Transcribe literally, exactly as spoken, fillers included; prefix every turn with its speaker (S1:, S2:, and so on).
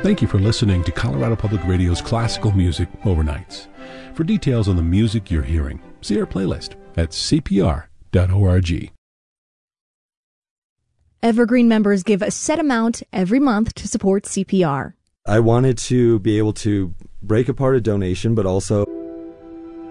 S1: Thank you for listening to Colorado Public Radio's Classical Music Overnights. For details on the music you're hearing, see our playlist at c p r dot org.
S2: Evergreen members give a set amount every month to support C P R.
S3: I wanted to be able to break apart a donation, but also